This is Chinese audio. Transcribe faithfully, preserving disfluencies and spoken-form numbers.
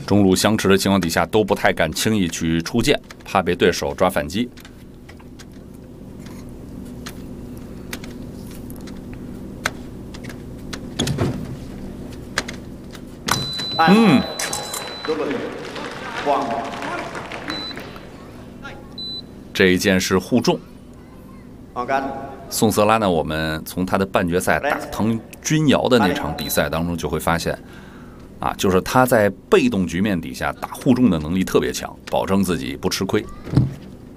中路相持的情况底下，都不太敢轻易去出剑，怕被对手抓反击。嗯，这一剑是互中。宋瑟拉呢，我们从他的半决赛打藤君瑶的那场比赛当中就会发现。 啊，就是他在被动局面底下打互中的能力特别强，保证自己不吃亏。